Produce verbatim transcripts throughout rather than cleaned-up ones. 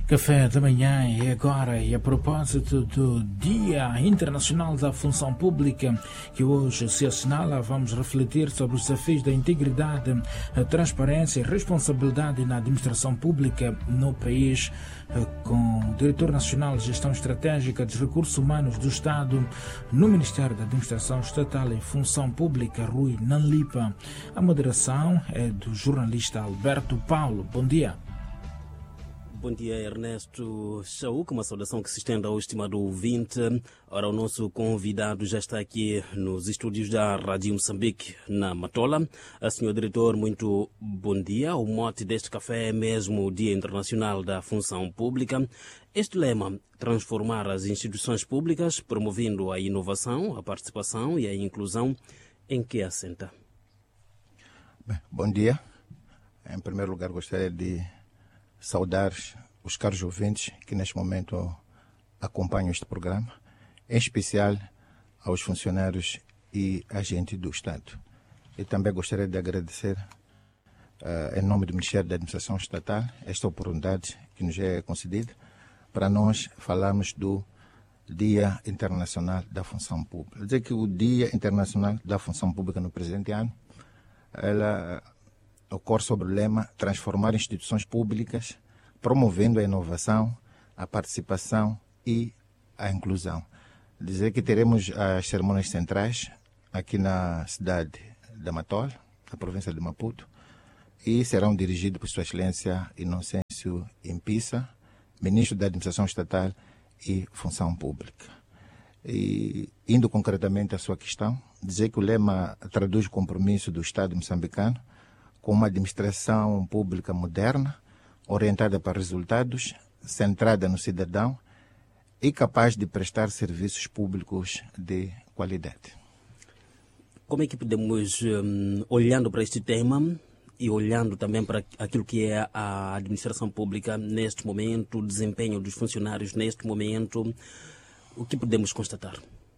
Café da manhã e agora, e a propósito do Dia Internacional da Função Pública, que hoje se assinala, vamos refletir sobre os desafios da integridade, a transparência e responsabilidade na administração pública no país, com o Diretor Nacional de Gestão Estratégica dos Recursos Humanos do Estado no Ministério da Administração Estatal e Função Pública, Rui Nanlipa. A moderação é do jornalista Alberto Paulo. Bom dia. Bom dia, Ernesto Chauk, uma saudação que se estende ao estimado ouvinte. Ora, o nosso convidado já está aqui nos estúdios da Rádio Moçambique, na Matola. A senhor diretor, muito bom dia. O mote deste café é mesmo o Dia Internacional da Função Pública. Este lema, transformar as instituições públicas, promovendo a inovação, a participação e a inclusão, em que assenta? Bem, bom dia. Em primeiro lugar, gostaria de saudar os caros ouvintes que neste momento acompanham este programa, em especial aos funcionários e agentes do Estado. E também gostaria de agradecer, uh, em nome do Ministério da Administração Estatal, esta oportunidade que nos é concedida para nós falarmos do Dia Internacional da Função Pública. Dizer que o Dia Internacional da Função Pública no presente ano, ela ocorre sobre o lema transformar instituições públicas, promovendo a inovação, a participação e a inclusão. Dizer que teremos as cerimônias centrais aqui na cidade da Matola, na província de Maputo, e serão dirigidos por Sua Excelência Inocêncio Impissa, Ministro da Administração Estatal e Função Pública. E, indo concretamente à sua questão, dizer que o lema traduz o compromisso do Estado moçambicano com uma administração pública moderna, orientada para resultados, centrada no cidadão e capaz de prestar serviços públicos de qualidade. Como é que podemos, um, olhando para este tema e olhando também para aquilo que é a administração pública neste momento, o desempenho dos funcionários neste momento, o que podemos constatar?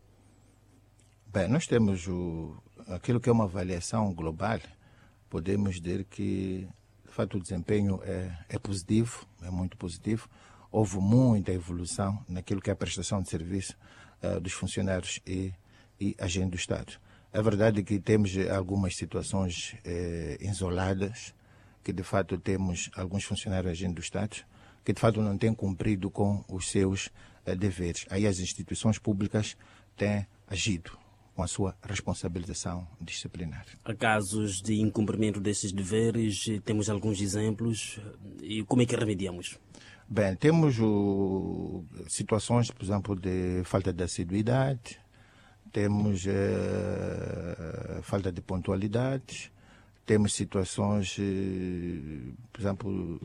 Bem, nós temos o, aquilo que é uma avaliação global. Podemos dizer que, de fato, o desempenho é, é positivo, é muito positivo. Houve muita evolução naquilo que é a prestação de serviço uh, dos funcionários e, e agentes do Estado. É verdade que temos algumas situações eh, isoladas, que, de fato, temos alguns funcionários e agentes do Estado que, de fato, não têm cumprido com os seus uh, deveres. Aí as instituições públicas têm agido com a sua responsabilização disciplinar. Há casos de incumprimento desses deveres, temos alguns exemplos, e como é que remediamos? Bem, temos o, situações, por exemplo, de falta de assiduidade, temos eh, falta de pontualidade, temos situações, eh, por exemplo,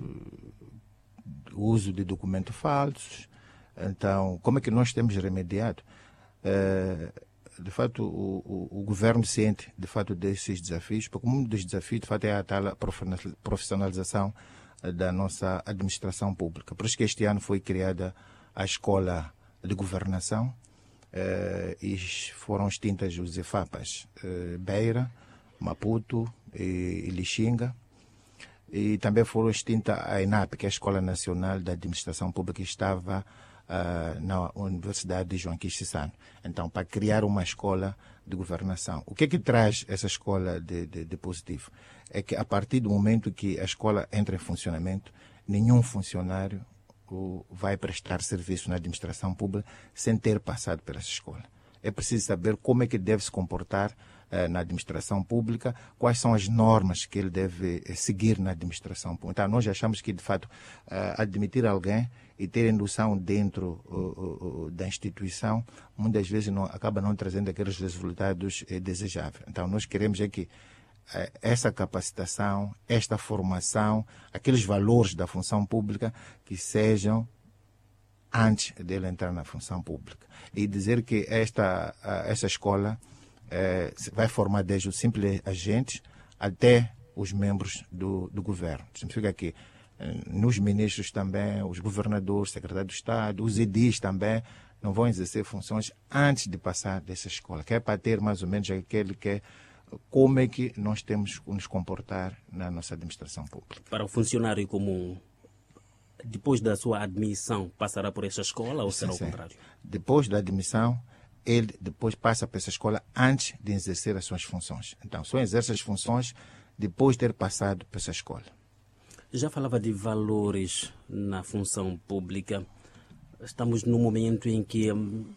o uso de documentos falsos. Então, como é que nós temos remediado? Eh, De fato, o, o, o governo sente, de fato, desses desafios, porque um dos desafios, de fato, é a tal profissionalização da nossa administração pública. Por isso que este ano foi criada a Escola de Governação eh, e foram extintas os EFAPAs eh, Beira, Maputo e, e Lixinga. E também foram extinta a ENAP, que é a Escola Nacional da Administração Pública, que estava Uh, na Universidade de João Quixissano. Então, para criar uma escola de governação. O que é que traz essa escola de, de, de positivo? É que a partir do momento que a escola entra em funcionamento, nenhum funcionário o, vai prestar serviço na administração pública sem ter passado por essa escola. É preciso saber como é que deve se comportar uh, na administração pública, quais são as normas que ele deve uh, seguir na administração pública. Então, nós achamos que, de fato, uh, admitir alguém e ter indução dentro uh, uh, da instituição, muitas vezes não, acaba não trazendo aqueles resultados uh, desejáveis. Então, nós queremos é que uh, essa capacitação, esta formação, aqueles valores da função pública que sejam antes dele entrar na função pública. E dizer que esta, uh, essa escola uh, vai formar desde os simples agentes até os membros do, do governo. Significa que nos ministros também, os governadores, secretários de Estado, os edis também não vão exercer funções antes de passar dessa escola, que é para ter mais ou menos aquele que é como é que nós temos que nos comportar na nossa administração pública. Para o funcionário comum, depois da sua admissão, passará por essa escola ou será Sim, o sim. contrário? Depois da admissão, ele depois passa para essa escola antes de exercer as suas funções. Então, só exerce as funções depois de ter passado por essa escola. Já falava de valores na função pública. Estamos num momento em que hum,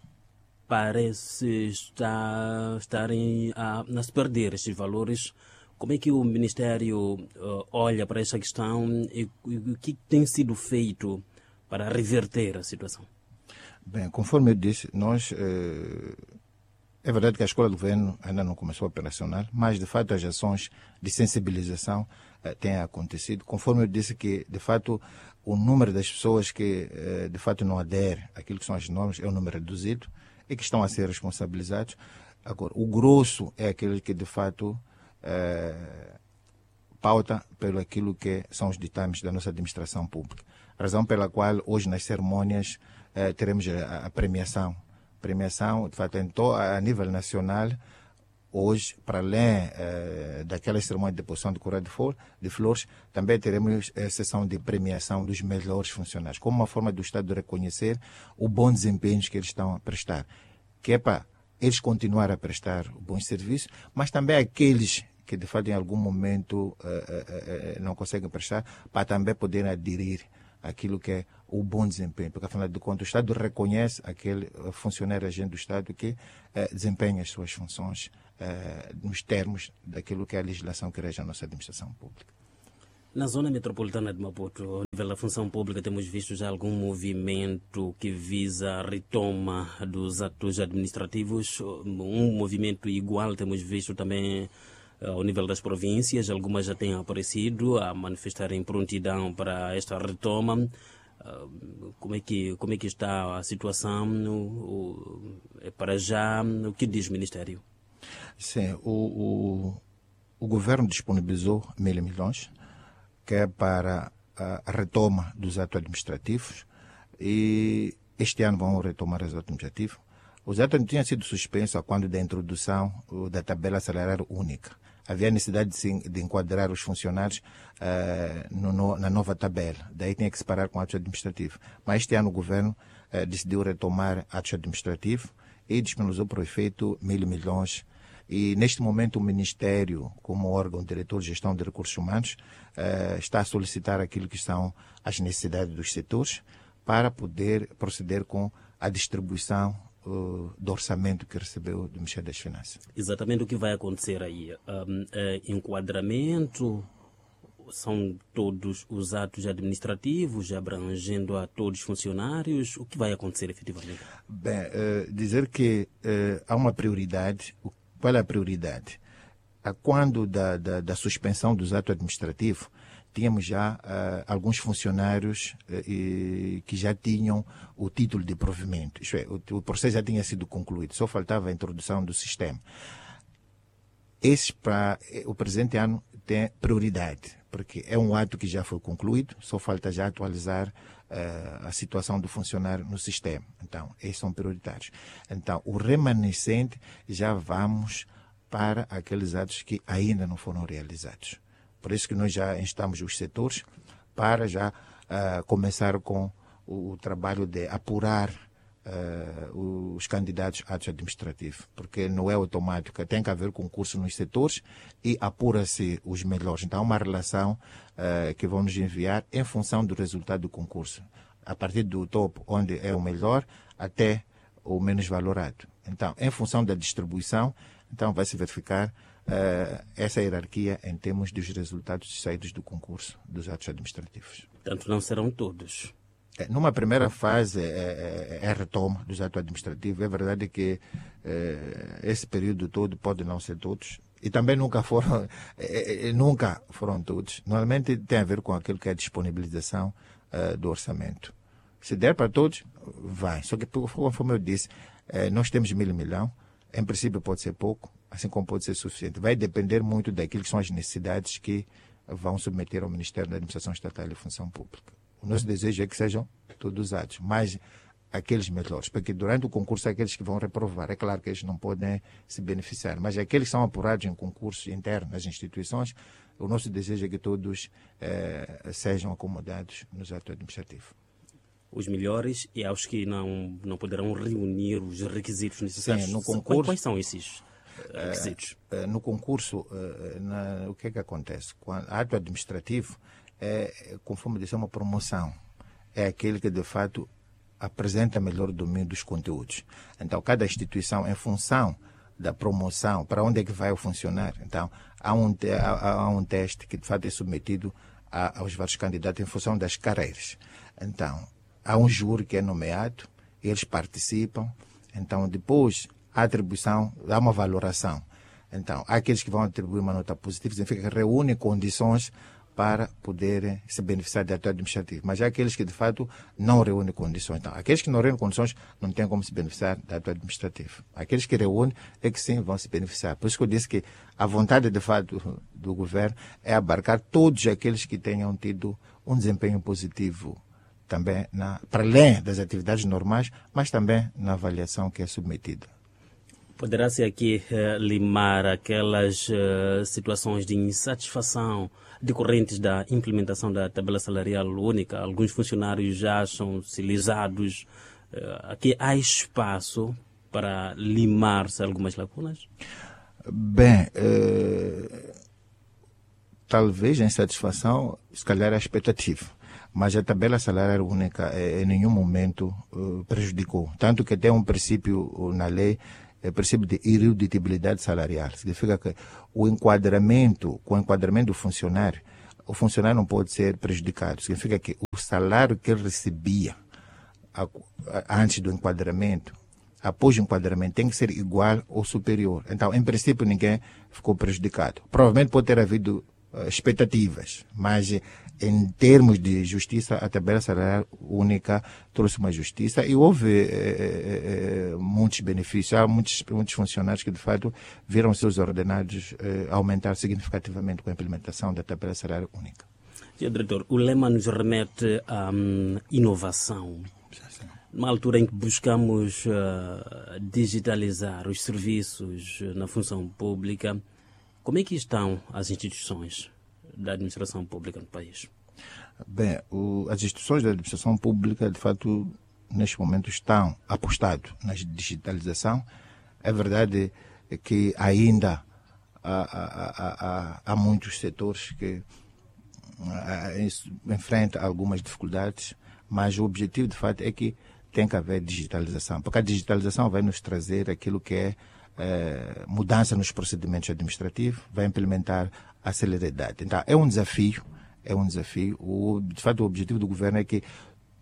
parece estar, estarem a, a se perder estes valores. Como é que o Ministério uh, olha para esta questão e, e o que tem sido feito para reverter a situação? Bem, conforme eu disse, nós... Eh, é verdade que a Escola do Governo ainda não começou a operacional, mas, de fato, as ações de sensibilização eh, têm acontecido. Conforme eu disse que, de fato, o número das pessoas que, eh, de fato, não aderem àquilo que são as normas é um número reduzido e que estão a ser responsabilizados. Agora, o grosso é aquele que, de fato, eh, pauta pelo aquilo que são os ditames da nossa administração pública. A razão pela qual, hoje, nas cerimônias, eh, teremos a, a premiação premiação, de fato, então, a nível nacional, hoje, para além eh, daquela cerimônia de deposição de coroa de, flor, de flores, também teremos a sessão de premiação dos melhores funcionários, como uma forma do Estado de reconhecer o bom desempenho que eles estão a prestar, que é para eles continuar a prestar bons serviços, mas também aqueles que, de fato, em algum momento eh, eh, não conseguem prestar, para também poderem aderir aquilo que é o bom desempenho, porque afinal de contas o Estado reconhece aquele funcionário agente do Estado que eh, desempenha as suas funções eh, nos termos daquilo que é a legislação que rege a nossa administração pública. Na zona metropolitana de Maputo, ao nível da função pública, temos visto já algum movimento que visa a retoma dos atos administrativos, um movimento igual temos visto também ao nível das províncias, algumas já têm aparecido a manifestarem prontidão para esta retoma. Como é que, como é que está a situação? O, o, para já, o que diz o Ministério? Sim, o, o, o governo disponibilizou mil milhões, que é para a retoma dos atos administrativos, e este ano vão retomar os atos administrativos. Os atos tinham sido suspensos quando da introdução da tabela salarial única. Havia necessidade de, de enquadrar os funcionários uh, no, no, na nova tabela. Daí tinha que se parar com atos administrativos. Mas este ano o governo uh, decidiu retomar atos administrativos e disponibilizou para o efeito mil milhões. E neste momento o Ministério, como órgão diretor de gestão de recursos humanos, uh, está a solicitar aquilo que são as necessidades dos setores para poder proceder com a distribuição do orçamento que recebeu do Ministério das Finanças. Exatamente o que vai acontecer aí? Um, é, enquadramento? São todos os atos administrativos, abrangendo a todos os funcionários? O que vai acontecer efetivamente? Bem, uh, dizer que uh, há uma prioridade. Qual é a prioridade? A quando da, da, da suspensão dos atos administrativos, tínhamos já uh, alguns funcionários uh, e, que já tinham o título de provimento. Isto é, o, o processo já tinha sido concluído, só faltava a introdução do sistema. Esse, para o presente ano, tem prioridade, porque é um ato que já foi concluído, só falta já atualizar uh, a situação do funcionário no sistema. Então, esses são prioritários. Então, o remanescente já vamos para aqueles atos que ainda não foram realizados. Por isso que nós já instamos os setores para já uh, começar com o, o trabalho de apurar uh, os candidatos a atos administrativos, porque não é automático, tem que haver concurso nos setores e apura-se os melhores. Então, há uma relação uh, que vão nos enviar em função do resultado do concurso, a partir do topo, onde é o melhor, até o menos valorado. Então, em função da distribuição, então vai se verificar Uh, essa hierarquia em termos dos resultados saídos do concurso dos atos administrativos. Portanto, não serão todos. É, numa primeira fase é, é, é a retoma dos atos administrativos. É verdade que é, esse período todo pode não ser todos. E também nunca foram, é, é, nunca foram todos. Normalmente tem a ver com aquilo que é a disponibilização uh, do orçamento. Se der para todos, vai. Só que, conforme eu disse, é, nós temos mil milhão. Em princípio pode ser pouco, assim como pode ser suficiente. Vai depender muito daquilo que são as necessidades que vão submeter ao Ministério da Administração Estatal e Função Pública. O nosso desejo é que sejam todos usados, mas aqueles melhores, porque durante o concurso aqueles que vão reprovar, é claro que eles não podem se beneficiar, mas aqueles que são apurados em concursos internos nas instituições O nosso desejo é que todos eh, sejam acomodados nos atos administrativos. Os melhores e aos que não, não poderão reunir os requisitos necessários. Sim, no concurso, quais são esses requisitos? Uh, uh, no concurso, uh, na, o que é que acontece? Quando, ato administrativo é, conforme disse, é uma promoção. É aquele que, de fato, apresenta melhor domínio dos conteúdos. Então, cada instituição, em função da promoção, para onde é que vai o funcionário? Então, há um, há, há um teste que, de fato, é submetido a, aos vários candidatos em função das carreiras. Então, há um júri que é nomeado, eles participam, então depois a atribuição dá uma valoração. Então, há aqueles que vão atribuir uma nota positiva, significa que reúnem condições para poderem se beneficiar de ato administrativo. Mas há aqueles que, de fato, não reúnem condições. Então, aqueles que não reúnem condições não têm como se beneficiar de ato administrativo. Aqueles que reúnem é que sim vão se beneficiar. Por isso que eu disse que a vontade, de fato, do governo é abarcar todos aqueles que tenham tido um desempenho positivo também na, para além das atividades normais, mas também na avaliação que é submetida. Poderá-se aqui eh, limar aquelas eh, situações de insatisfação decorrentes da implementação da tabela salarial única? Alguns funcionários já acham-se lisados. Eh, aqui há espaço para limar-se algumas lacunas? Bem, eh, talvez a insatisfação, se calhar, é a expectativa. Mas a tabela salarial única eh, em nenhum momento eh, prejudicou. Tanto que tem um princípio uh, na lei, é o princípio de irredutibilidade salarial. Significa que o enquadramento, com o enquadramento do funcionário, o funcionário não pode ser prejudicado. Significa que o salário que ele recebia a, a, antes do enquadramento, após o enquadramento, tem que ser igual ou superior. Então, em princípio, ninguém ficou prejudicado. Provavelmente pode ter havido uh, expectativas, mas em termos de justiça, a tabela salarial única trouxe uma justiça e houve eh, eh, muitos benefícios. Há muitos, muitos funcionários que, de fato, viram seus ordenados eh, aumentar significativamente com a implementação da tabela salarial única. Senhor Diretor, o lema nos remete à um, inovação. Numa altura em que buscamos uh, digitalizar os serviços na função pública, como é que estão as instituições da administração pública no país? Bem, o, as instituições da administração pública, de fato, neste momento estão apostando na digitalização. É verdade que ainda há, há, há, há muitos setores que há, enfrentam algumas dificuldades, mas o objetivo, de fato, é que tem que haver digitalização, porque a digitalização vai nos trazer aquilo que é eh, mudança nos procedimentos administrativos, vai implementar a celeridade. Então, é um desafio, é um desafio. O, de fato, o objetivo do governo é que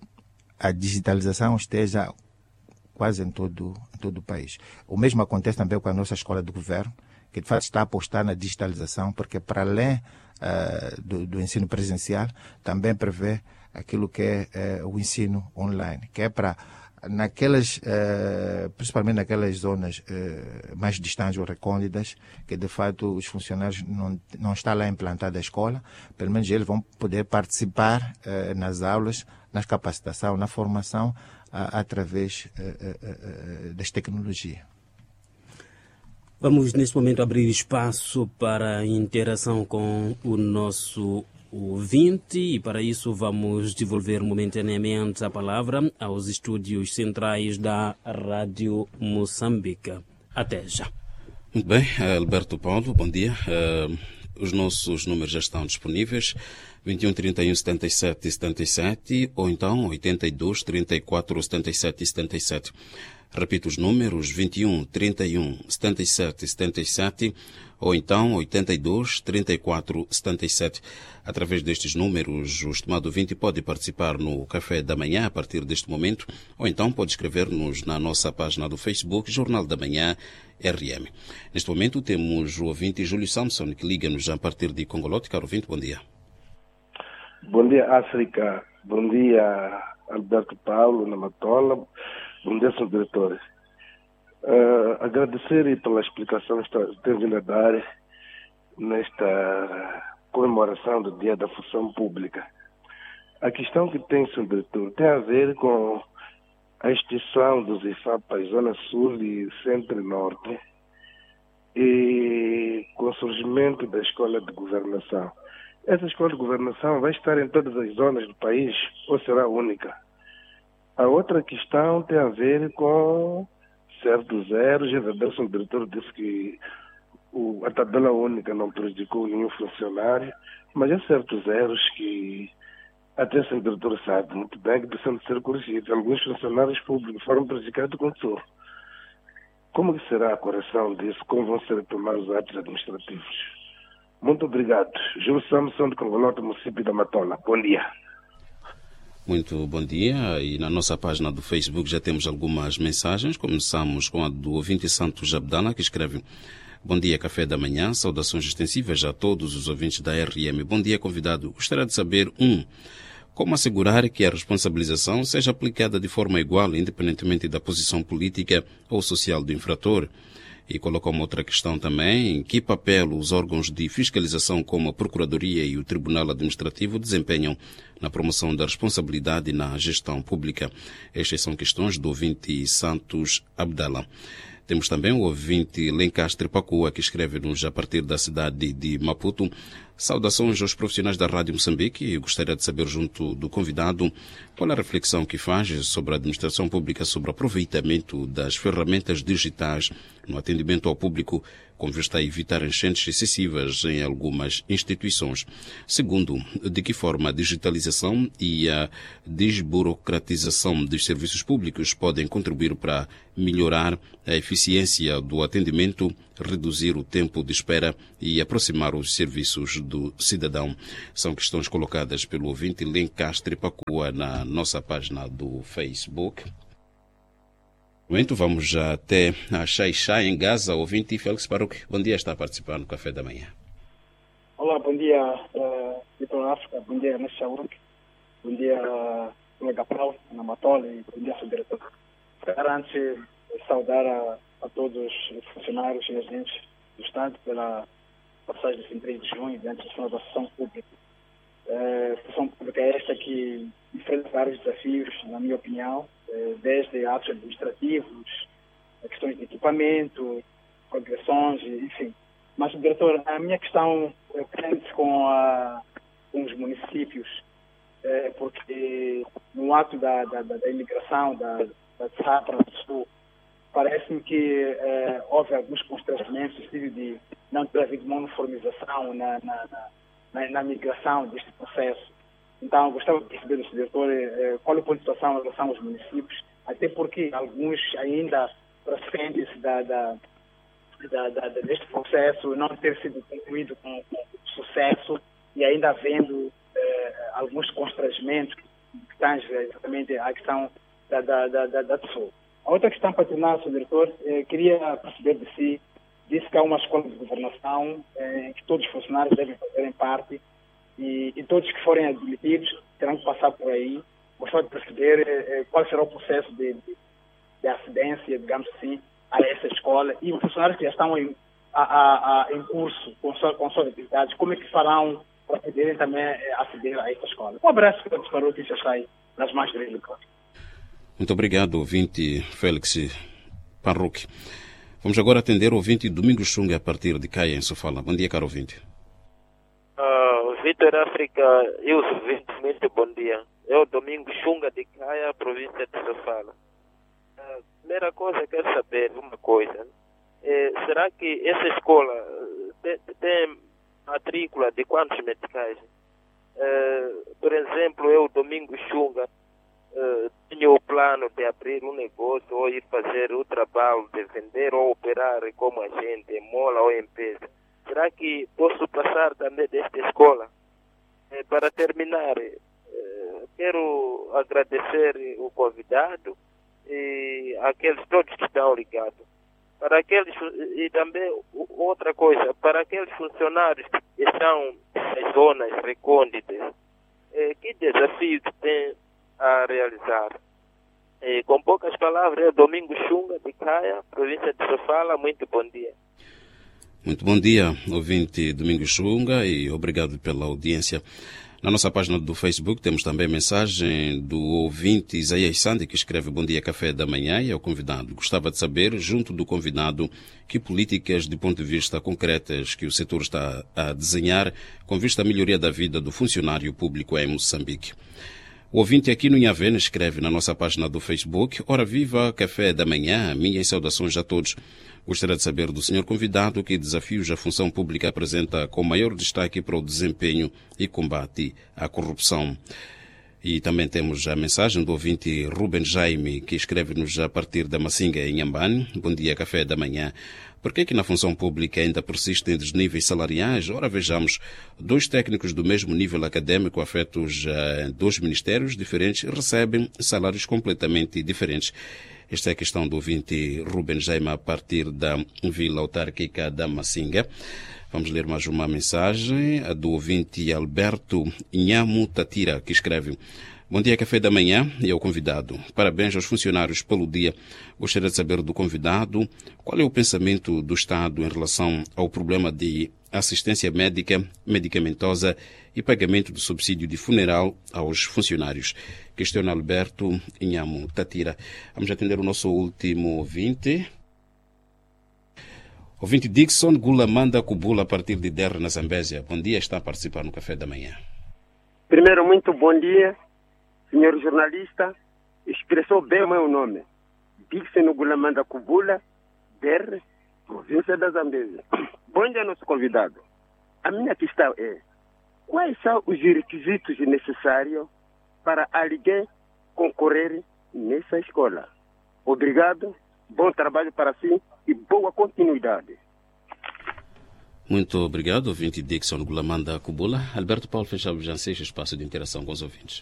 a digitalização esteja quase em todo, em todo o país. O mesmo acontece também com a nossa escola de governo, que de fato está a apostar na digitalização, porque para além uh, do, do ensino presencial, também prevê aquilo que é uh, o ensino online, que é para naquelas, uh, principalmente naquelas zonas uh, mais distantes ou recônditas, que de fato os funcionários não, não está lá implantada a escola, pelo menos eles vão poder participar uh, nas aulas, na capacitação, na formação, uh, através uh, uh, uh, das tecnologias. Vamos, neste momento, abrir espaço para interação com o nosso ouvinte e, para isso, vamos devolver momentaneamente a palavra aos estúdios centrais da Rádio Moçambique. Até já. Muito bem, Alberto Paulo, bom dia. Uh, os nossos números já estão disponíveis. vinte e um, trinta e um, setenta e sete, setenta e sete ou então oitenta e dois, trinta e quatro, setenta e sete, setenta e sete. Repito os números, vinte e um, trinta e um, setenta e sete, setenta e sete ou então oitenta e dois, trinta e quatro, setenta e sete. Através destes números, o estimado ouvinte pode participar no Café da Manhã a partir deste momento, ou então pode escrever-nos na nossa página do Facebook, Jornal da Manhã R M. Neste momento temos o ouvinte Júlio Samson, que liga-nos a partir de Congolote. Caro ouvinte, bom dia. Bom dia, África. Bom dia, Alberto Paulo, na Matola. Bom dia, senhor diretor. Uh, agradecer pela explicação que tem vindo a dar nesta comemoração do Dia da Função Pública. A questão que tem, senhor diretor, tem a ver com a extinção dos I F A P, Zona Sul e Centro-Norte. E que com o surgimento da escola de governação, essa escola de governação vai estar em todas as zonas do país ou será única? A outra questão tem a ver com certos erros. O diretor disse que o, a tabela única não prejudicou nenhum funcionário, mas há certos erros que até o diretor sabe muito bem que precisam ser corrigidos. Alguns funcionários públicos foram prejudicados com tudo. Como que será a correção disso? Como vão ser tomados os atos administrativos? Muito obrigado. Júlio Samson, de Convolota, município da Matola. Bom dia. Muito bom dia. E na nossa página do Facebook já temos algumas mensagens. Começamos com a do ouvinte Santos Abdala, que escreve: bom dia, café da manhã. Saudações extensivas a todos os ouvintes da R M. Bom dia, convidado. Gostaria de saber, um, como assegurar que a responsabilização seja aplicada de forma igual, independentemente da posição política ou social do infrator? E colocou uma outra questão também: que papel os órgãos de fiscalização como a Procuradoria e o Tribunal Administrativo desempenham na promoção da responsabilidade na gestão pública? Estas são questões do ouvinte Santos Abdala. Temos também o ouvinte Lencastre Pacua, que escreve-nos a partir da cidade de Maputo. Saudações aos profissionais da Rádio Moçambique. E gostaria de saber, junto do convidado, qual a reflexão que faz sobre a administração pública sobre o aproveitamento das ferramentas digitais no atendimento ao público, com vista a evitar enchentes excessivas em algumas instituições. Segundo, de que forma a digitalização e a desburocratização dos serviços públicos podem contribuir para melhorar a eficiência do atendimento, reduzir o tempo de espera e aproximar os serviços do cidadão? São questões colocadas pelo ouvinte Lencastre Pacua na nossa página do Facebook. Momento, vamos já até a Xaixá, em Gaza. O ouvinte Félix Baruch, bom dia, está participando do Café da Manhã. Olá, bom dia, uh, Vitor África, bom dia, Ernesto Chauruk, bom dia, colega Prau, Ana Matola, e bom dia, seu diretor. Quero antes saudar a, a todos os funcionários e agentes do Estado pela passagem de vinte e três de junho diante da função pública. Uh, a função pública é esta que enfrenta vários desafios, na minha opinião, desde atos administrativos, questões de equipamento, progressões, enfim. Mas, diretor, a minha questão prende-se com, a, com os municípios, é, porque no ato da, da, da imigração da, da Safra do Sul, parece-me que é, houve alguns constrangimentos, no sentido de não ter havido uma uniformização na, na, na, na migração deste processo. Então, gostava de perceber do diretor eh, qual é o ponto de situação em relação aos municípios, até porque alguns ainda procedem-se da, da, da, da, deste processo não ter sido concluído com, com sucesso e ainda havendo eh, alguns constrangimentos que tangem exatamente à questão da, da, da, da, da pessoa. A outra questão para terminar, senhor diretor, eh, queria perceber de si, disse que há uma escola de governação eh, que todos os funcionários devem fazerem parte. E, e todos que forem admitidos terão que passar por aí. Gostaria de perceber eh, qual será o processo de, de, de acedência, digamos assim, a essa escola. E os funcionários que já estão em, a, a, a, em curso com, sua, com suas atividades, como é que farão para poderem também eh, aceder a essa escola? Um abraço para os parou que já sai nas mãos dele. Muito obrigado, ouvinte Félix Parruque. Vamos agora atender o ouvinte Domingos Xunga a partir de Caia, em Sofala. Bom dia, caro ouvinte. Vitor África, eu sou muito bom dia. Eu, Domingo Xunga de Caia, província de Sofala. A primeira coisa, quero saber uma coisa. É, será que essa escola tem, tem matrícula de quantos meticais? É, por exemplo, eu, Domingo Xunga, é, tenho o plano de abrir um negócio ou ir fazer o trabalho de vender ou operar como agente, em mola ou empresa. Será que posso passar também desta escola? Eh, para terminar, eh, quero agradecer o convidado e aqueles todos que estão ligados. Para aqueles, e também outra coisa, para aqueles funcionários que estão nas zonas recônditas, eh, que desafio que tem a realizar? Eh, com poucas palavras, é Domingo Xunga de Caia, província de Sofala. Muito bom dia. Muito bom dia, ouvinte Domingos Xunga, e obrigado pela audiência. Na nossa página do Facebook temos também mensagem do ouvinte Isaías Sandi, que escreve: bom dia, café da manhã, e ao convidado. Gostava de saber, junto do convidado, que políticas de ponto de vista concretas que o setor está a desenhar com vista à melhoria da vida do funcionário público em Moçambique. O ouvinte aqui no Inhavene escreve na nossa página do Facebook: ora viva, café da manhã, minhas saudações a todos. Gostaria de saber do senhor convidado que desafios a função pública apresenta com maior destaque para o desempenho e combate à corrupção. E também temos a mensagem do ouvinte Ruben Jaime, que escreve-nos a partir da Macinga, em Ambane. Bom dia, café da manhã. Por que é que na função pública ainda persistem desníveis salariais? Ora, vejamos, dois técnicos do mesmo nível acadêmico afetos a dois ministérios diferentes recebem salários completamente diferentes. Esta é a questão do ouvinte Ruben Jaime a partir da Vila Autárquica da Macinga. Vamos ler mais uma mensagem, a do ouvinte Alberto Inhamu Tatira, que escreve: bom dia, café da manhã, e ao convidado. Parabéns aos funcionários pelo dia. Gostaria de saber do convidado qual é o pensamento do Estado em relação ao problema de assistência médica, medicamentosa e pagamento do subsídio de funeral aos funcionários. Questiona Alberto Inhamu Tatira. Vamos atender o nosso último ouvinte. Ouvinte Dixon Gulamanda Kubula, a partir de Derra, na Zambésia. Bom dia, está a participar no café da manhã. Primeiro, muito bom dia, senhor jornalista. Expressou bem o meu nome. Dixon Gulamanda Kubula, Derra, província da Zambésia. Bom dia, nosso convidado. A minha questão é: quais são os requisitos necessários para alguém concorrer nessa escola? Obrigado, bom trabalho para si e boa continuidade. Muito obrigado, ouvinte Dixon Gulamanda Kubula. Alberto Paulo Fechado Janseja, espaço de interação com os ouvintes.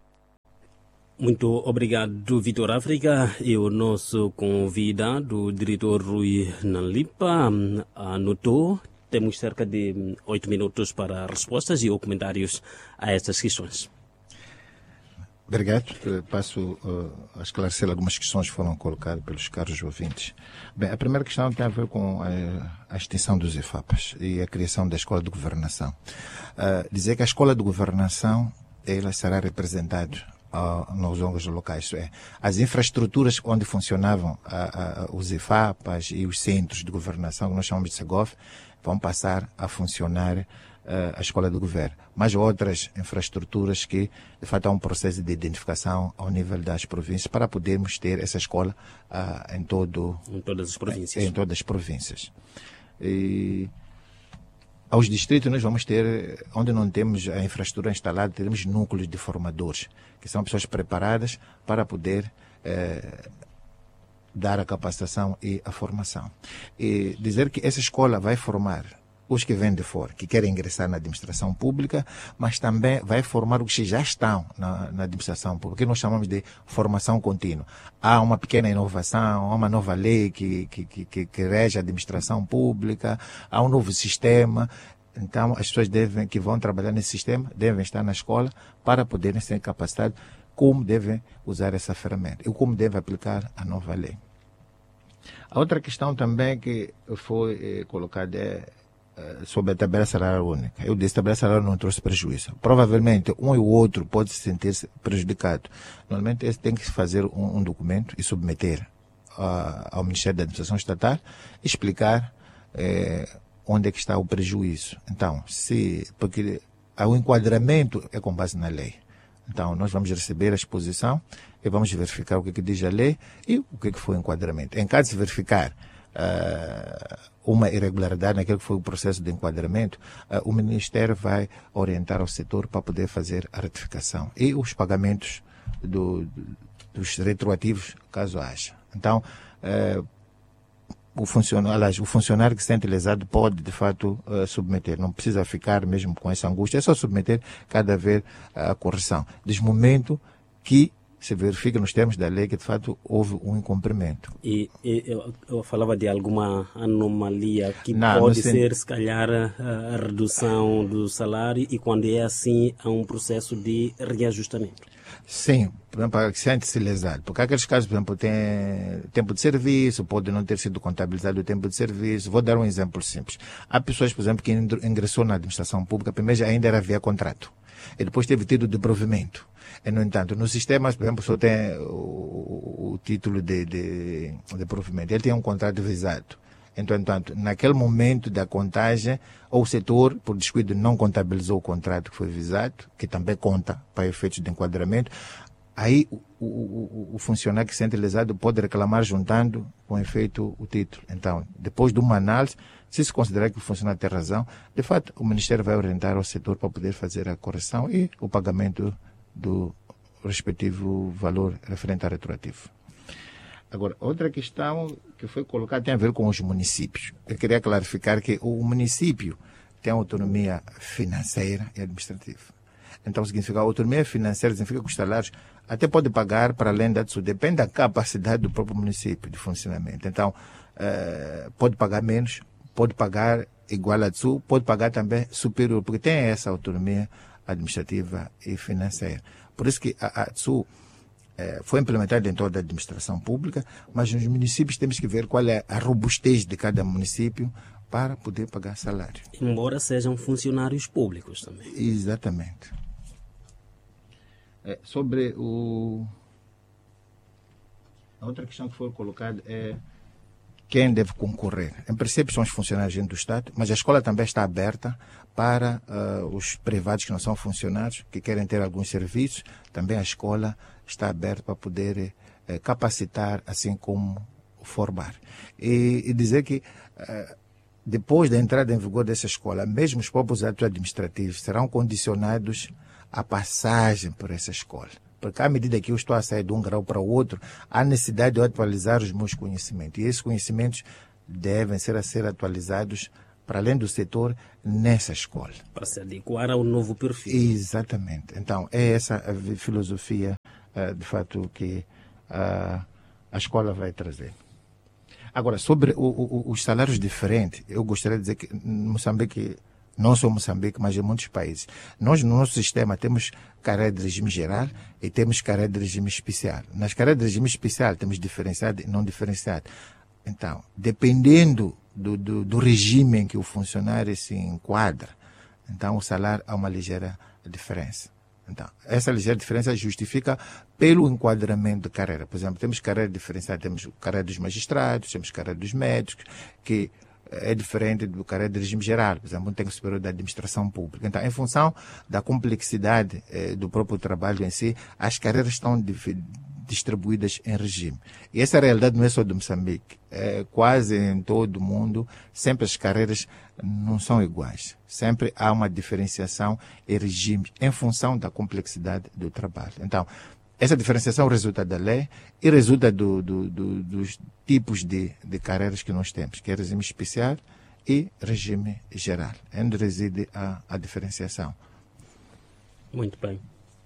Muito obrigado, Vitor África. E o nosso convidado, o diretor Rui Nanlipa, anotou. Temos cerca de oito minutos para respostas e ou comentários a estas questões. Obrigado. Passo uh, a esclarecer algumas questões que foram colocadas pelos caros ouvintes. Bem, a primeira questão tem a ver com a, a extinção dos IFAPAs e a criação da Escola de Governação. Uh, dizer que a Escola de Governação ela será representada uh, nos órgãos locais. Isso é, as infraestruturas onde funcionavam uh, uh, os IFAPAs e os centros de governação, que nós chamamos de SEGOV, vão passar a funcionar a Escola de Governo, mas outras infraestruturas que, de fato, há um processo de identificação ao nível das províncias para podermos ter essa escola uh, em, todo, em todas as províncias. Em, em todas as províncias. E aos distritos nós vamos ter, onde não temos a infraestrutura instalada, teremos núcleos de formadores, que são pessoas preparadas para poder eh, dar a capacitação e a formação. E dizer que essa escola vai formar os que vêm de fora, que querem ingressar na administração pública, mas também vai formar os que já estão na, na administração pública, que nós chamamos de formação contínua. Há uma pequena inovação, há uma nova lei que, que, que, que, que rege a administração pública, há um novo sistema. Então, as pessoas devem, que vão trabalhar nesse sistema devem estar na escola para poderem ser capacitados como devem usar essa ferramenta e como devem aplicar a nova lei. A outra questão também que foi eh, colocada é sobre a tabela salarial única. Eu disse que a tabela salarial não trouxe prejuízo. Provavelmente um e o outro pode se sentir prejudicado. Normalmente esse tem que fazer um, um documento e submeter uh, ao Ministério da Administração Estatal, explicar eh, onde é que está o prejuízo. Então, se porque o enquadramento é com base na lei. Então, nós vamos receber a exposição e vamos verificar o que, que diz a lei e o que, que foi o enquadramento. Em caso de verificar Uh, uma irregularidade naquele que foi o processo de enquadramento, uh, o Ministério vai orientar ao setor para poder fazer a retificação e os pagamentos do, dos retroativos, caso haja. Então, uh, o, funcionário, o funcionário que se sente lesado pode, de fato, uh, submeter. Não precisa ficar mesmo com essa angústia, é só submeter cada vez a correção. Desde o momento que se verifica nos termos da lei que, de fato, houve um incumprimento. E, e eu, eu falava de alguma anomalia que não, pode não ser, se calhar, a, a redução do salário e, quando é assim, há um processo de reajustamento. Sim, por exemplo, sente-se lesado. Porque há aqueles casos, por exemplo, tem tempo de serviço, pode não ter sido contabilizado o tempo de serviço. Vou dar um exemplo simples. Há pessoas, por exemplo, que ingressou na administração pública, primeiro ainda era via contrato. e depois teve título de provimento. E, no entanto, no sistema, por exemplo, só tem o, o título de, de, de provimento. Ele tem um contrato visado. Então, entanto, naquele momento da contagem, ou o setor, por descuido, não contabilizou o contrato que foi visado, que também conta para efeitos de enquadramento, aí o, o, o funcionário que se sente lesado pode reclamar juntando com efeito o título. Então, depois de uma análise, se se considerar que o funcionário tem razão, de fato, o Ministério vai orientar ao setor para poder fazer a correção e o pagamento do respectivo valor referente a retroativo. Agora, outra questão que foi colocada tem a ver com os municípios. Eu queria clarificar que o município tem autonomia financeira e administrativa. Então, significa a autonomia financeira significa que os salários até pode pagar para além da T S U. Depende da capacidade do próprio município de funcionamento. Então, eh, pode pagar menos, pode pagar igual a T S U, pode pagar também superior, porque tem essa autonomia administrativa e financeira. Por isso que a, a T S U eh, foi implementada em toda a administração pública, mas nos municípios temos que ver qual é a robustez de cada município para poder pagar salário. Embora sejam funcionários públicos também. Exatamente. É, sobre o... A outra questão que foi colocada é quem deve concorrer. Em princípio são os funcionários do Estado, mas a escola também está aberta para uh, os privados que não são funcionários, que querem ter alguns serviços. Também a escola está aberta para poder uh, capacitar, assim como formar. E, e dizer que uh, depois da entrada em vigor dessa escola, mesmo os próprios atos administrativos serão condicionados à passagem por essa escola. Porque à medida que eu estou a sair de um grau para o outro, há necessidade de eu atualizar os meus conhecimentos. E esses conhecimentos devem ser a ser atualizados para além do setor nessa escola. Para se adequar ao novo perfil. Exatamente. Então, é essa a filosofia, uh, de fato, que uh, a escola vai trazer. Agora, sobre o, o, os salários diferentes, eu gostaria de dizer que Moçambique, não só Moçambique, mas em muitos países, nós no nosso sistema temos carreira de regime geral e temos carreira de regime especial. Nas carreiras de regime especial temos diferenciado e não diferenciado. Então, dependendo do, do, do regime em que o funcionário se enquadra, então o salário há uma ligeira diferença. Então, essa ligeira diferença justifica pelo enquadramento de carreira. Por exemplo, temos carreira diferenciada, temos carreira dos magistrados, temos carreira dos médicos, que é diferente do carreira de regime geral, por exemplo, um técnico superior da administração pública. Então, em função da complexidade eh, do próprio trabalho em si, as carreiras estão distribuídas em regime. E essa realidade não é só de Moçambique. É, quase em todo o mundo, sempre as carreiras não são iguais. Sempre há uma diferenciação em regime em função da complexidade do trabalho. Então, essa diferenciação resulta da lei e resulta do, do, do, dos tipos de, de carreiras que nós temos, que é regime especial e regime geral, onde reside a, a diferenciação. Muito bem.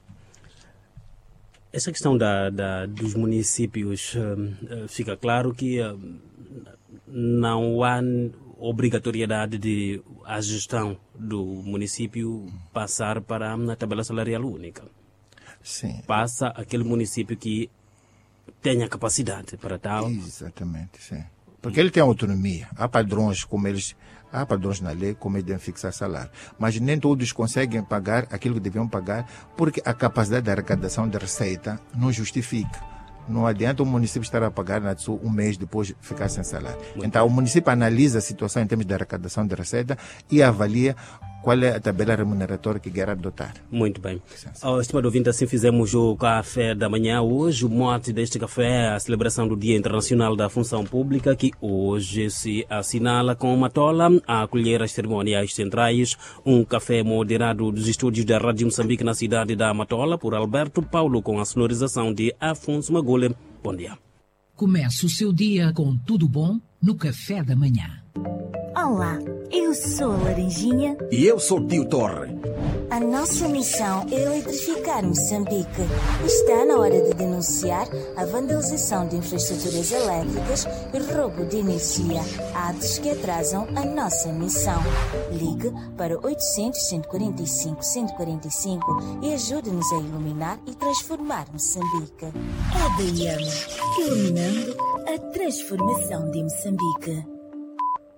Essa questão da, da, dos municípios, uh, fica claro que uh, não há obrigatoriedade de a gestão do município passar para a tabela salarial única. Sim. Passa aquele município que tenha capacidade para tal. Exatamente, sim. Porque ele tem autonomia. Há padrões como eles, há padrões na lei como eles devem fixar salário. Mas nem todos conseguem pagar aquilo que deviam pagar porque a capacidade de arrecadação de receita não justifica. Não adianta o município estar a pagar na T S U um mês depois ficar sem salário. Muito então, bem. O município analisa a situação em termos de arrecadação de receita e avalia qual é a tabela remuneratória que quer adotar. Muito bem. Oh, estimado ouvinte, assim fizemos o café da manhã hoje. O mote deste café é a celebração do Dia Internacional da Função Pública, que hoje se assinala com uma tola a acolher as cerimoniais centrais. Um café moderado dos estúdios da Rádio Moçambique na cidade da Matola, por Alberto Paulo, com a sonorização de Afonso Magule. Bom dia. Comece o seu dia com tudo bom no café da manhã. Olá, eu sou a Laranjinha. E eu sou o Tio Torre. A nossa missão é eletrificar Moçambique. Está na hora de denunciar a vandalização de infraestruturas elétricas e roubo de energia, atos que atrasam a nossa missão. Ligue para oitocentos, cento e quarenta e cinco, cento e quarenta e cinco e ajude-nos a iluminar e transformar Moçambique. É D M, iluminando a transformação de Moçambique.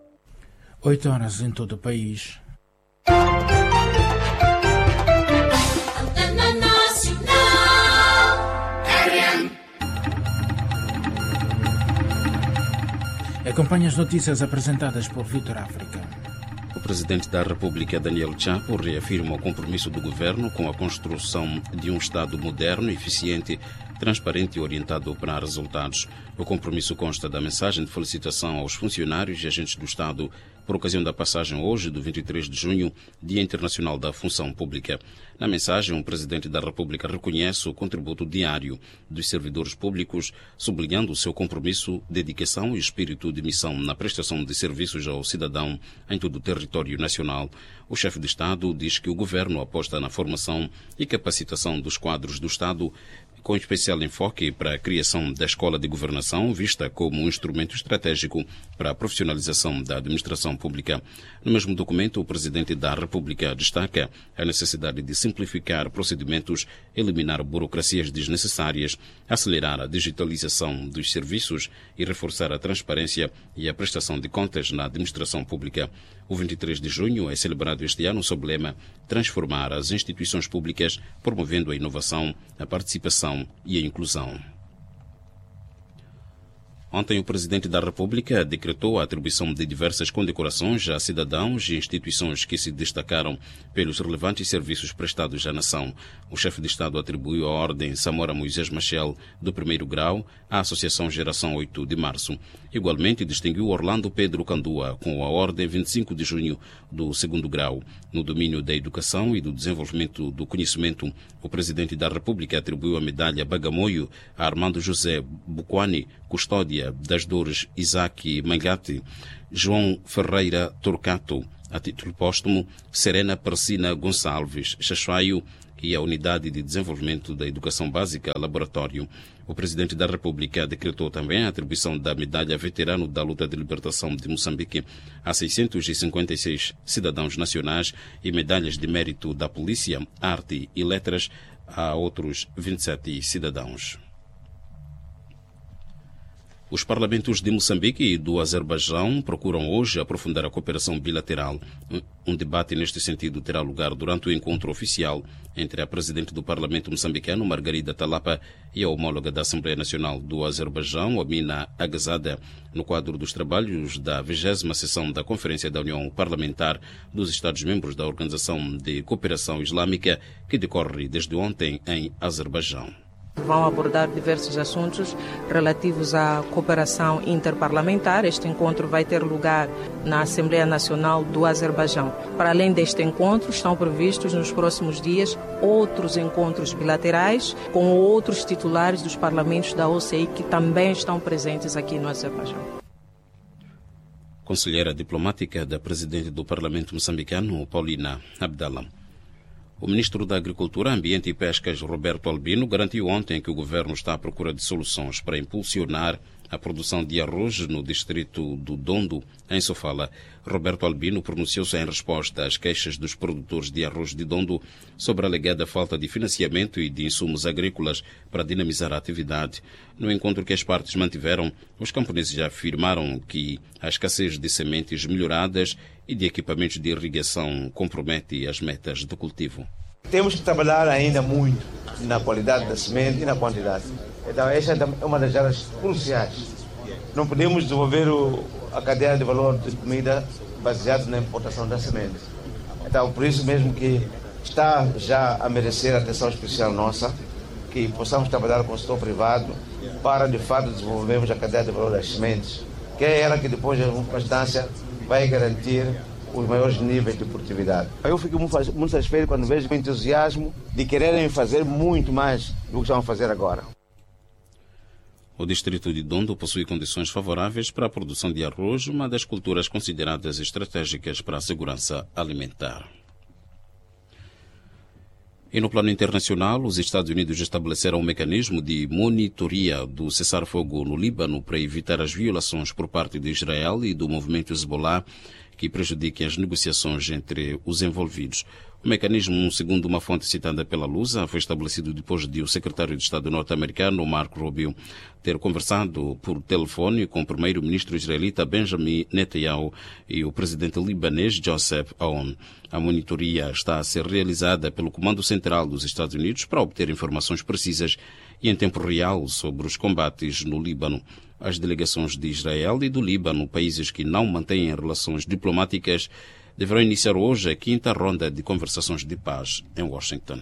Oito horas em todo o país. Acompanhe as notícias apresentadas por Vitor África. O presidente da República, Daniel Chapo, reafirma o compromisso do governo com a construção de um Estado moderno, eficiente, transparente e orientado para resultados. O compromisso consta da mensagem de felicitação aos funcionários e agentes do Estado por ocasião da passagem hoje do vinte e três de junho, Dia Internacional da Função Pública. Na mensagem, o presidente da República reconhece o contributo diário dos servidores públicos, sublinhando o seu compromisso, dedicação e espírito de missão na prestação de serviços ao cidadão em todo o território nacional. O chefe de Estado diz que o governo aposta na formação e capacitação dos quadros do Estado, com especial enfoque para a criação da Escola de Governação, vista como um instrumento estratégico para a profissionalização da administração pública. No mesmo documento, o presidente da República destaca a necessidade de simplificar procedimentos, eliminar burocracias desnecessárias, acelerar a digitalização dos serviços e reforçar a transparência e a prestação de contas na administração pública. O vinte e três de junho é celebrado este ano sob o lema Transformar as instituições públicas, promovendo a inovação, a participação e a inclusão. Ontem, o presidente da República decretou a atribuição de diversas condecorações a cidadãos e instituições que se destacaram pelos relevantes serviços prestados à nação. O chefe de Estado atribuiu a Ordem Samora Moisés Machel do primeiro grau à Associação Geração oito de Março. Igualmente, distinguiu Orlando Pedro Candua com a Ordem vinte e cinco de junho do segundo grau. No domínio da educação e do desenvolvimento do conhecimento, o presidente da República atribuiu a medalha Bagamoio a Armando José Buquani, custódia das Dores Isaac Mangati, João Ferreira Torcato, a título póstumo, Serena Persina Gonçalves Chachuaio e a Unidade de Desenvolvimento da Educação Básica Laboratório. O presidente da República decretou também a atribuição da medalha Veterano da Luta de Libertação de Moçambique a seiscentos e cinquenta e seis cidadãos nacionais e medalhas de mérito da Polícia, Arte e Letras a outros vinte e sete cidadãos. Os parlamentos de Moçambique e do Azerbaijão procuram hoje aprofundar a cooperação bilateral. Um debate neste sentido terá lugar durante o encontro oficial entre a presidente do Parlamento moçambicano, Margarida Talapa, e a homóloga da Assembleia Nacional do Azerbaijão, Amina Agazada, no quadro dos trabalhos da vigésima sessão da Conferência da União Parlamentar dos Estados-membros da Organização de Cooperação Islâmica, que decorre desde ontem em Azerbaijão. Vão abordar diversos assuntos relativos à cooperação interparlamentar. Este encontro vai ter lugar na Assembleia Nacional do Azerbaijão. Para além deste encontro, estão previstos nos próximos dias outros encontros bilaterais com outros titulares dos parlamentos da O C I que também estão presentes aqui no Azerbaijão. Conselheira diplomática da presidente do Parlamento moçambicano, Paulina Abdallah. O ministro da Agricultura, Ambiente e Pescas, Roberto Albino, garantiu ontem que o governo está à procura de soluções para impulsionar a produção de arroz no distrito do Dondo, em Sofala. Roberto Albino pronunciou-se em resposta às queixas dos produtores de arroz de Dondo sobre a alegada falta de financiamento e de insumos agrícolas para dinamizar a atividade. No encontro que as partes mantiveram, os camponeses já afirmaram que a escassez de sementes melhoradas e de equipamentos de irrigação compromete as metas de cultivo. Temos que trabalhar ainda muito na qualidade da semente e na quantidade. Então, essa é uma das áreas cruciais. Não podemos desenvolver o, a cadeia de valor de comida baseada na importação da semente. Então, por isso mesmo que está já a merecer atenção especial nossa, que possamos trabalhar com o setor privado para, de fato, desenvolvermos a cadeia de valor das sementes, que é ela que depois, em última instância, vai garantir os maiores níveis de produtividade. Eu fico muito satisfeito quando vejo o entusiasmo de quererem fazer muito mais do que estão a fazer agora. O distrito de Dondo possui condições favoráveis para a produção de arroz, uma das culturas consideradas estratégicas para a segurança alimentar. E no plano internacional, os Estados Unidos estabeleceram um mecanismo de monitoria do cessar-fogo no Líbano para evitar as violações por parte de Israel e do movimento Hezbollah que prejudiquem as negociações entre os envolvidos. O mecanismo, segundo uma fonte citada pela Lusa, foi estabelecido depois de o secretário de Estado norte-americano, Marco Rubio, ter conversado por telefone com o primeiro-ministro israelita Benjamin Netanyahu e o presidente libanês Joseph Aoun. A monitoria está a ser realizada pelo Comando Central dos Estados Unidos para obter informações precisas e em tempo real sobre os combates no Líbano. as delegações de Israel e do Líbano, países que não mantêm relações diplomáticas, deverão iniciar hoje a quinta ronda de conversações de paz em Washington.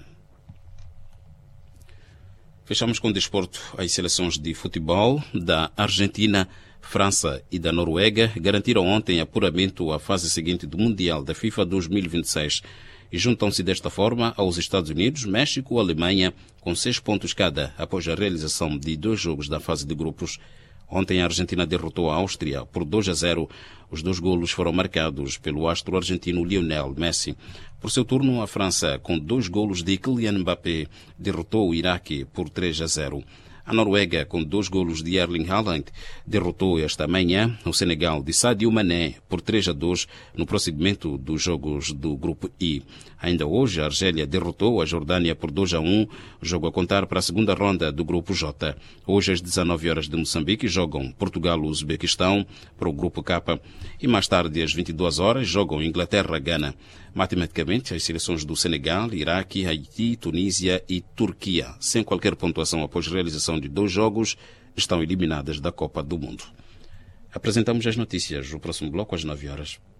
Fechamos com o desporto. As seleções de futebol da Argentina, França e da Noruega garantiram ontem apuramento à fase seguinte do Mundial da FIFA dois mil e vinte e seis e juntam-se desta forma aos Estados Unidos, México e Alemanha com seis pontos cada após a realização de dois jogos da fase de grupos. Ontem a Argentina derrotou a Áustria por dois a zero. Os dois golos foram marcados pelo astro argentino Lionel Messi. Por seu turno, a França, com dois golos de Kylian Mbappé, derrotou o Iraque por três a zero. A Noruega, com dois golos de Erling Haaland, derrotou esta manhã o Senegal de Sadio Mané por três a dois no prosseguimento dos jogos do Grupo I. Ainda hoje, a Argélia derrotou a Jordânia por dois a um, jogo a contar para a segunda ronda do Grupo J. Hoje, às dezenove horas de Moçambique, jogam Portugal e Uzbequistão para o Grupo K e mais tarde, às vinte e duas horas, jogam Inglaterra-Gana. Matematicamente, as seleções do Senegal, Iraque, Haiti, Tunísia e Turquia, sem qualquer pontuação após realização de dois jogos, estão eliminadas da Copa do Mundo. Apresentamos as notícias. O próximo bloco às nove horas.